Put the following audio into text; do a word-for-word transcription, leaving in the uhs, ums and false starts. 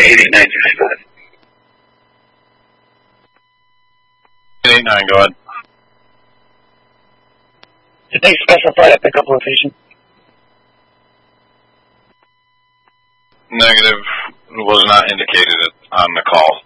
eight eight nine sixty-five. eight eight nine, go ahead. Did they specify a pickup location? Negative. Was not indicated on the call.